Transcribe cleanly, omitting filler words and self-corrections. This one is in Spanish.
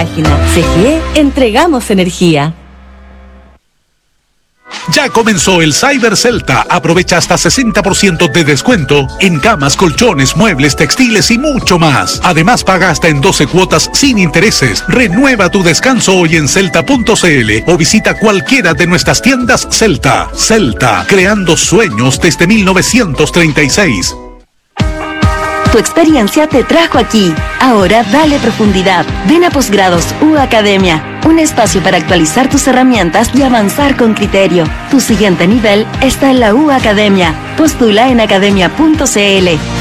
CGE, entregamos energía. Ya comenzó el Cyber Celta. Aprovecha hasta 60% de descuento en camas, colchones, muebles, textiles y mucho más. Además, paga hasta en 12 cuotas sin intereses. Renueva tu descanso hoy en celta.cl o visita cualquiera de nuestras tiendas Celta. Celta, creando sueños desde 1936. Tu experiencia te trajo aquí. Ahora dale profundidad. Ven a Posgrados U Academia, un espacio para actualizar tus herramientas y avanzar con criterio. Tu siguiente nivel está en la U Academia. Postula en academia.cl.